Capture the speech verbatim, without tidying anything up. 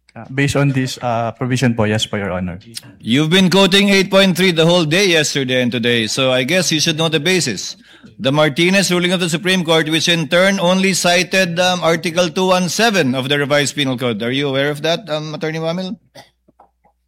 Uh, based on this uh, provision po, yes po, Your Honor. You've been quoting eight point three the whole day yesterday and today, so I guess you should know the basis. The Martinez ruling of the Supreme Court, which in turn only cited um, Article two seventeen of the revised penal code. Are you aware of that, um, Attorney Wamil?